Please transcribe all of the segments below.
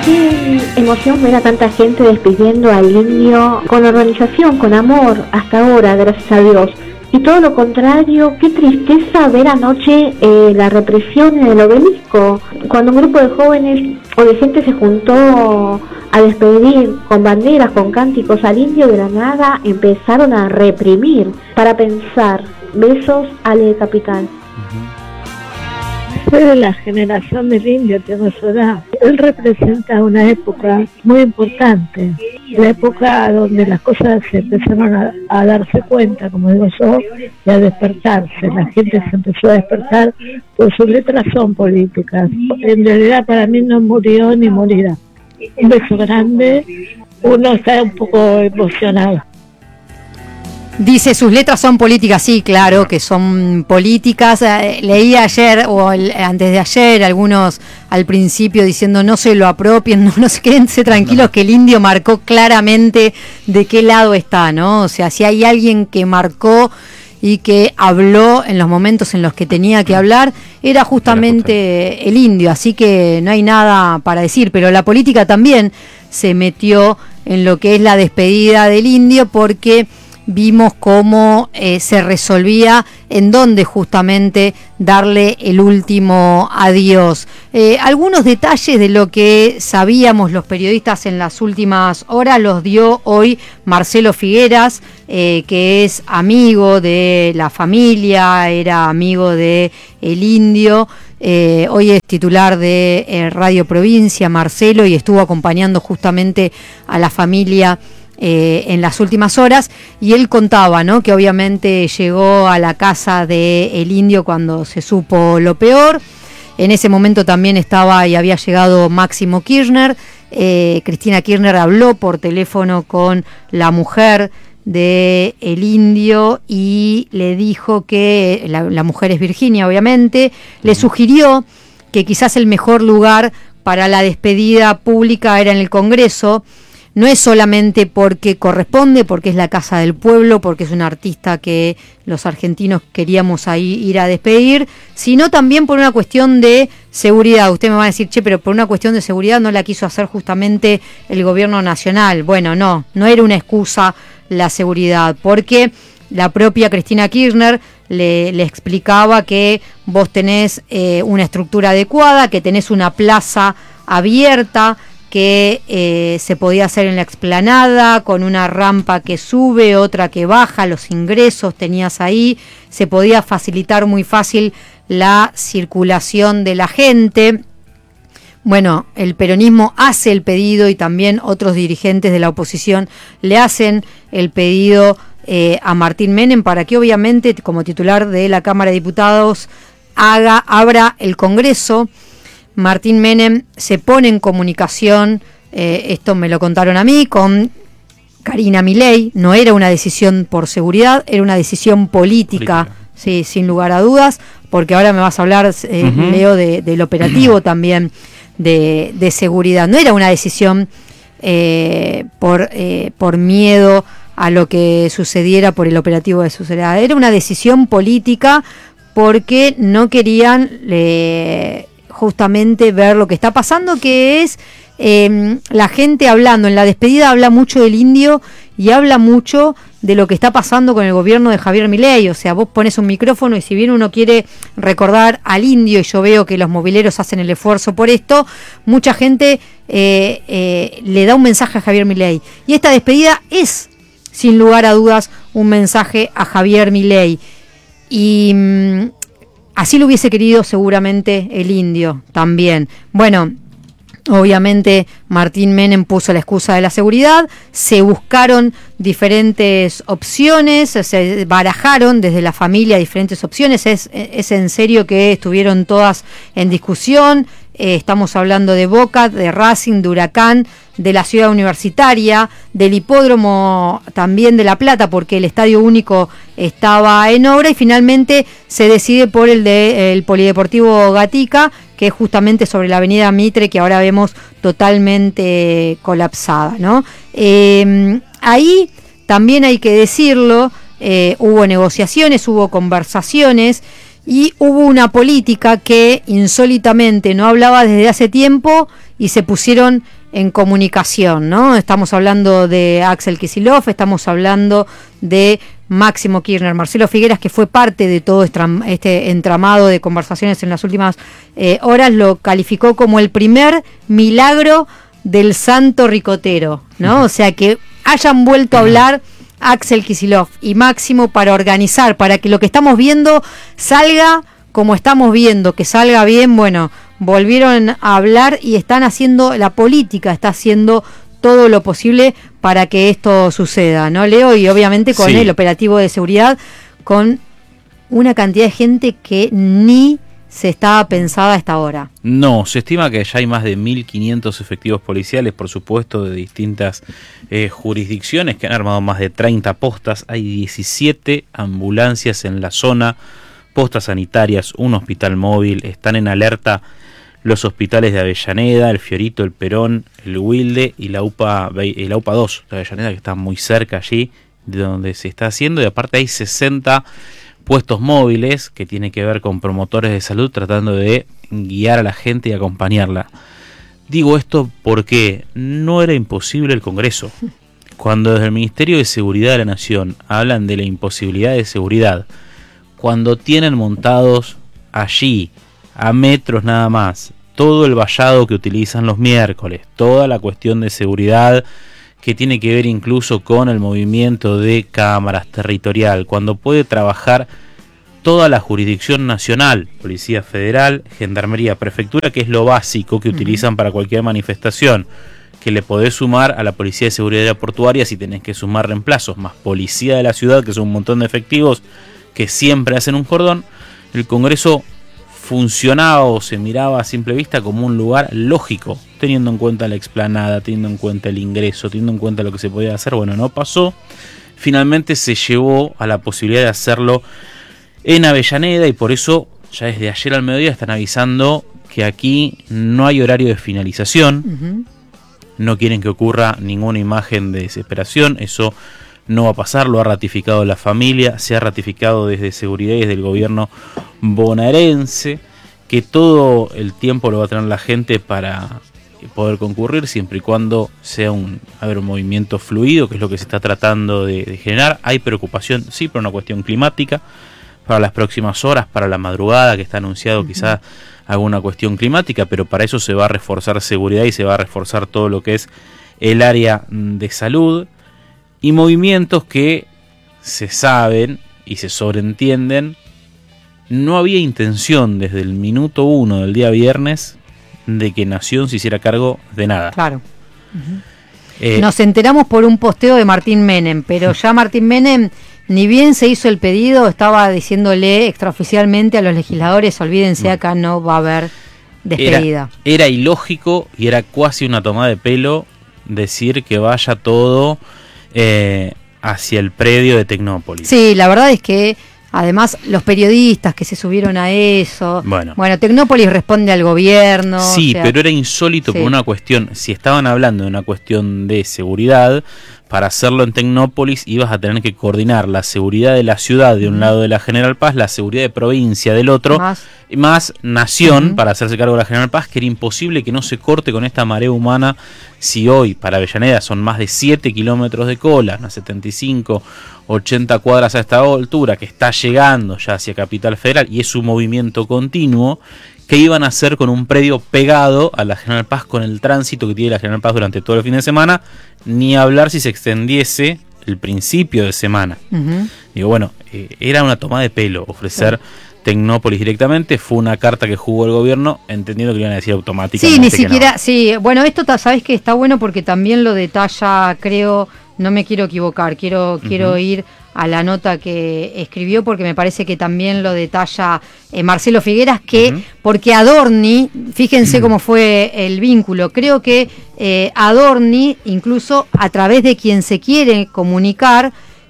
Qué emoción ver a tanta gente despidiendo al indio con organización, con amor, hasta ahora, gracias a Dios. Y todo lo contrario, qué tristeza ver anoche la represión en el Obelisco, cuando un grupo de jóvenes o de gente se juntó a despedir con banderas, con cánticos al indio, de la nada empezaron a reprimir. Para pensar. Besos, Ale Capital. Soy de la generación del indio, tengo su edad. Él representa una época muy importante, la época donde las cosas se empezaron a darse cuenta, como digo yo, y a despertarse. La gente se empezó a despertar, pues sus letras son políticas. En realidad para mí no murió ni morirá. Un beso grande, uno está un poco emocionado. Dice, sus letras son políticas, sí, claro que son políticas. Leí ayer o antes de ayer algunos al principio diciendo no se lo apropien, no se quédense tranquilos, que el indio marcó claramente de qué lado está, ¿no? O sea, si hay alguien que marcó y que habló en los momentos en los que tenía que hablar, era justamente el indio, así que no hay nada para decir, pero la política también se metió en lo que es la despedida del indio, porque vimos cómo se resolvía en dónde justamente darle el último adiós. Algunos detalles de lo que sabíamos los periodistas en las últimas horas los dio hoy Marcelo Figueras, que es amigo de la familia, era amigo de el indio. Hoy es titular de Radio Provincia, Marcelo, y estuvo acompañando justamente a la familia en las últimas horas, y él contaba, ¿no?, que obviamente llegó a la casa de el indio cuando se supo lo peor. En ese momento también estaba y había llegado Máximo Kirchner. Cristina Kirchner habló por teléfono con la mujer de el indio y le dijo que la mujer es Virginia, obviamente, le sugirió que quizás el mejor lugar para la despedida pública era en el Congreso. No es solamente porque corresponde, porque es la casa del pueblo, porque es un artista que los argentinos queríamos ahí ir a despedir, sino también por una cuestión de seguridad. Usted me va a decir, pero por una cuestión de seguridad no la quiso hacer justamente el gobierno nacional. Bueno, no era una excusa la seguridad, porque la propia Cristina Kirchner le explicaba que vos tenés una estructura adecuada, que tenés una plaza abierta, que se podía hacer en la explanada, con una rampa que sube, otra que baja, los ingresos tenías ahí, se podía facilitar muy fácil la circulación de la gente. Bueno, el peronismo hace el pedido y también otros dirigentes de la oposición le hacen el pedido a Martín Menem para que obviamente como titular de la Cámara de Diputados abra el Congreso. Martín Menem se pone en comunicación, esto me lo contaron a mí, con Karina Milei. No era una decisión por seguridad, era una decisión política. Sí, sin lugar a dudas, porque ahora me vas a hablar, Leo, del operativo también de seguridad. No era una decisión por miedo a lo que sucediera por el operativo de seguridad. Era una decisión política porque no querían justamente ver lo que está pasando, que es la gente hablando. En la despedida habla mucho del indio y habla mucho de lo que está pasando con el gobierno de Javier Milei. O sea, vos pones un micrófono y si bien uno quiere recordar al indio, y yo veo que los mobileros hacen el esfuerzo por esto, mucha gente le da un mensaje a Javier Milei. Y esta despedida es, sin lugar a dudas, un mensaje a Javier Milei. Y así lo hubiese querido seguramente el indio también. Bueno, obviamente Martín Menem puso la excusa de la seguridad, se buscaron diferentes opciones, se barajaron desde la familia diferentes opciones, es en serio que estuvieron todas en discusión. Estamos hablando de Boca, de Racing, de Huracán, de la Ciudad Universitaria, del hipódromo también de La Plata, porque el Estadio Único estaba en obra, y finalmente se decide por el Polideportivo Gatica, que es justamente sobre la avenida Mitre, que ahora vemos totalmente colapsada, ¿no? Ahí también hay que decirlo, hubo negociaciones, hubo conversaciones, Y hubo una política que insólitamente no hablaba desde hace tiempo y se pusieron en comunicación, ¿no? Estamos hablando de Axel Kicillof, estamos hablando de Máximo Kirchner, Marcelo Figueras, que fue parte de todo este entramado de conversaciones en las últimas horas, lo calificó como el primer milagro del santo ricotero, ¿no? O sea, que hayan vuelto a hablar Axel Kicillof y Máximo para organizar, para que lo que estamos viendo salga como estamos viendo, que salga bien. Bueno, volvieron a hablar y están haciendo, la política está haciendo todo lo posible para que esto suceda, ¿no, Leo? Y obviamente con el operativo de seguridad, con una cantidad de gente que ni se estaba pensada a esta hora. No, se estima que ya hay más de 1.500 efectivos policiales, por supuesto, de distintas jurisdicciones, que han armado más de 30 postas. Hay 17 ambulancias en la zona, postas sanitarias, un hospital móvil. Están en alerta los hospitales de Avellaneda, el Fiorito, el Perón, el Wilde y la UPA 2 de Avellaneda, que está muy cerca allí de donde se está haciendo. Y aparte hay 60 puestos móviles que tiene que ver con promotores de salud tratando de guiar a la gente y acompañarla. Digo esto porque no era imposible el Congreso. Cuando desde el Ministerio de Seguridad de la Nación hablan de la imposibilidad de seguridad, cuando tienen montados allí, a metros nada más, todo el vallado que utilizan los miércoles, toda la cuestión de seguridad que tiene que ver incluso con el movimiento de cámaras territorial, cuando puede trabajar toda la jurisdicción nacional, Policía Federal, Gendarmería, Prefectura, que es lo básico que utilizan para cualquier manifestación, que le podés sumar a la Policía de Seguridad Aeroportuaria si tenés que sumar reemplazos, más Policía de la Ciudad, que son un montón de efectivos que siempre hacen un cordón. El Congreso funcionaba o se miraba a simple vista como un lugar lógico, teniendo en cuenta la explanada, teniendo en cuenta el ingreso, teniendo en cuenta lo que se podía hacer. Bueno, no pasó. Finalmente se llevó a la posibilidad de hacerlo en Avellaneda y por eso ya desde ayer al mediodía están avisando que aquí no hay horario de finalización. No quieren que ocurra ninguna imagen de desesperación. Eso no va a pasar, lo ha ratificado la familia, se ha ratificado desde seguridad y desde el gobierno bonaerense, que todo el tiempo lo va a tener la gente para poder concurrir, siempre y cuando sea un movimiento fluido, que es lo que se está tratando de generar. Hay preocupación, sí, por una cuestión climática, para las próximas horas, para la madrugada, que está anunciado quizás alguna cuestión climática, pero para eso se va a reforzar seguridad y se va a reforzar todo lo que es el área de salud. Y movimientos que se saben y se sobreentienden, no había intención desde el minuto 1 del día viernes de que Nación se hiciera cargo de nada. Claro. Nos enteramos por un posteo de Martín Menem, pero ya Martín Menem, ni bien se hizo el pedido, estaba diciéndole extraoficialmente a los legisladores, olvídense, acá no va a haber despedida. Era ilógico y era casi una tomada de pelo decir que vaya todo hacia el predio de Tecnópolis. Sí, la verdad es que además los periodistas que se subieron a eso, bueno, Tecnópolis responde al gobierno. Sí, o sea, pero era insólito por una cuestión, si estaban hablando de una cuestión de seguridad, para hacerlo en Tecnópolis ibas a tener que coordinar la seguridad de la ciudad de un lado de la General Paz, la seguridad de provincia del otro, más Nación para hacerse cargo de la General Paz, que era imposible que no se corte con esta marea humana. Si hoy para Avellaneda son más de 7 kilómetros de cola, unas 75, 80 cuadras a esta altura, que está llegando ya hacia Capital Federal y es un movimiento continuo, que iban a hacer con un predio pegado a la General Paz, con el tránsito que tiene la General Paz durante todo el fin de semana, ni hablar si se extendiese el principio de semana. Digo, bueno, era una toma de pelo ofrecer Tecnópolis directamente. Fue una carta que jugó el gobierno, entendiendo que le iban a decir automáticamente. Sí, ni siquiera, no. Sí, bueno, esto sabes que está bueno porque también lo detalla, creo, no me quiero equivocar, quiero ir a la nota que escribió, porque me parece que también lo detalla Marcelo Figueras, que porque Adorni, fíjense cómo fue el vínculo, creo que Adorni, incluso a través de quien se quiere comunicar,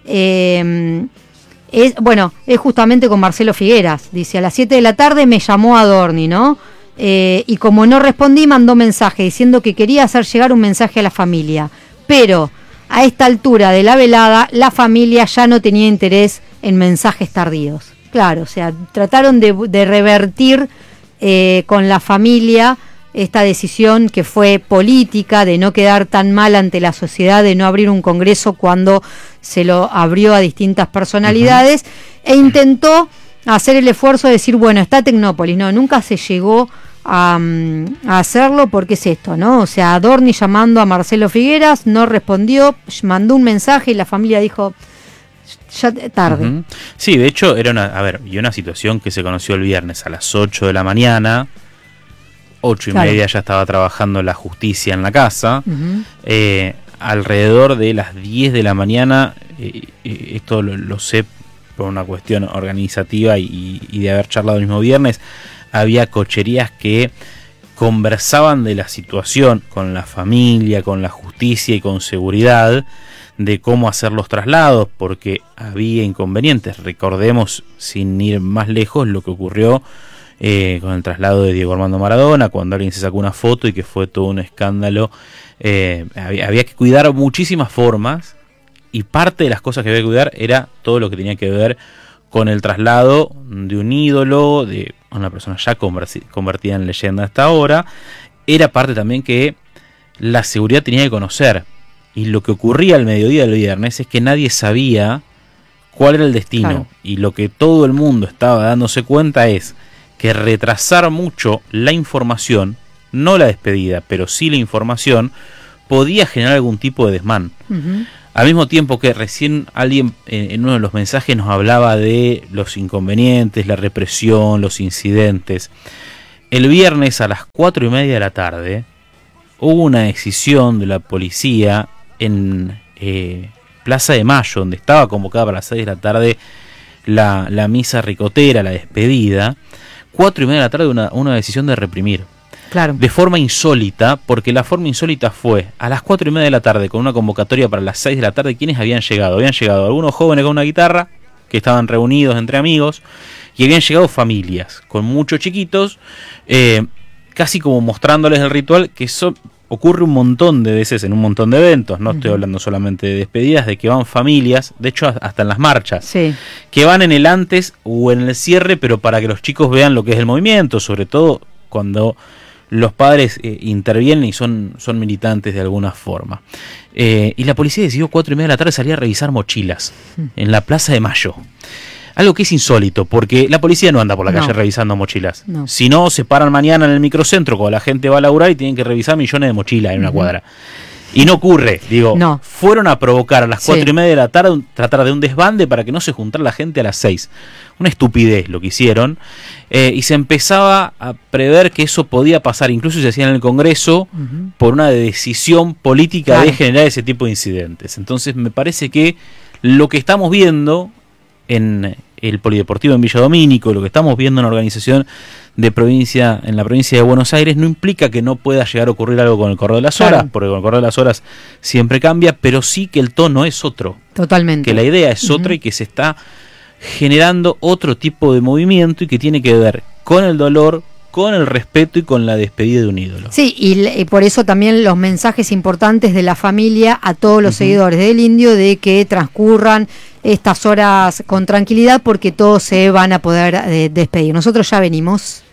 es justamente con Marcelo Figueras. Dice, a las 7 de la tarde me llamó Adorni, ¿no? Y como no respondí, mandó mensaje diciendo que quería hacer llegar un mensaje a la familia, pero a esta altura de la velada, la familia ya no tenía interés en mensajes tardíos. Claro, o sea, trataron de revertir con la familia esta decisión que fue política, de no quedar tan mal ante la sociedad, de no abrir un congreso cuando se lo abrió a distintas personalidades, e intentó hacer el esfuerzo de decir, bueno, está Tecnópolis. No, nunca se llegó a hacerlo, porque es esto, ¿no? O sea, Adorni llamando a Marcelo Figueras, no respondió, mandó un mensaje y la familia dijo, ya tarde. Sí, de hecho, era una situación que se conoció el viernes a las 8 de la mañana, 8:30 ya estaba trabajando la justicia en la casa. Alrededor de las 10 de la mañana, esto lo sé por una cuestión organizativa y de haber charlado el mismo viernes, había cocherías que conversaban de la situación con la familia, con la justicia y con seguridad, de cómo hacer los traslados, porque había inconvenientes. Recordemos, sin ir más lejos, lo que ocurrió con el traslado de Diego Armando Maradona, cuando alguien se sacó una foto y que fue todo un escándalo. Había que cuidar muchísimas formas, y parte de las cosas que había que cuidar era todo lo que tenía que ver con el traslado de un ídolo, de una persona ya convertida en leyenda hasta ahora. Era parte también que la seguridad tenía que conocer, y lo que ocurría al mediodía del viernes es que nadie sabía cuál era el destino. Claro. Y lo que todo el mundo estaba dándose cuenta es que retrasar mucho la información, no la despedida, pero sí la información, podía generar algún tipo de desmán. Al mismo tiempo que recién alguien en uno de los mensajes nos hablaba de los inconvenientes, la represión, los incidentes. El viernes a las 4:30 de la tarde hubo una decisión de la policía en Plaza de Mayo, donde estaba convocada para las 6 de la tarde la misa ricotera, la despedida. 4:30 de la tarde una decisión de reprimir. Claro. De forma insólita, porque la forma insólita fue a las 4:30 de la tarde con una convocatoria para las 6 de la tarde. ¿Quiénes habían llegado? Habían llegado algunos jóvenes con una guitarra, que estaban reunidos entre amigos, y habían llegado familias con muchos chiquitos, casi como mostrándoles el ritual, que ocurre un montón de veces en un montón de eventos. No estoy hablando solamente de despedidas, de que van familias, de hecho hasta en las marchas, que van en el antes o en el cierre, pero para que los chicos vean lo que es el movimiento, sobre todo cuando los padres intervienen y son militantes de alguna forma. Y la policía decidió 4:30 de la tarde salir a revisar mochilas en la Plaza de Mayo. Algo que es insólito, porque la policía no anda por la calle revisando mochilas. Si no, se paran mañana en el microcentro cuando la gente va a laburar y tienen que revisar millones de mochilas en una cuadra. Y no ocurre, fueron a provocar a las 4:30 de la tarde, tratar de un desbande para que no se juntara la gente a las 6. Una estupidez lo que hicieron, y se empezaba a prever que eso podía pasar, incluso se hacía en el Congreso, por una decisión política de generar ese tipo de incidentes. Entonces me parece que lo que estamos viendo en el Polideportivo en Villa Domínico, lo que estamos viendo en la organización de provincia, en la provincia de Buenos Aires, no implica que no pueda llegar a ocurrir algo con el correo de las horas, porque con el correo de las horas siempre cambia, pero sí que el tono es otro. Totalmente. Que la idea es otra y que se está generando otro tipo de movimiento y que tiene que ver con el dolor, con el respeto y con la despedida de un ídolo. Sí, y por eso también los mensajes importantes de la familia a todos los seguidores del Indio, de que transcurran estas horas con tranquilidad, porque todos se van a poder despedir. Nosotros ya venimos.